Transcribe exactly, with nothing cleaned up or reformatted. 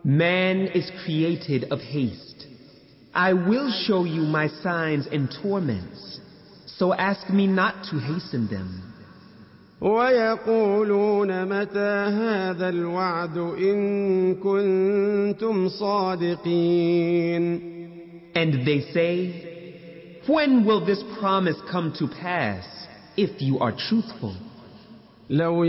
Man is created of haste. I will show you my signs and torments, so ask me not to hasten them. ويقولون متى هذا الوعد إن كنتم صادقين. And they say, when will this promise come to pass, if you are truthful? لو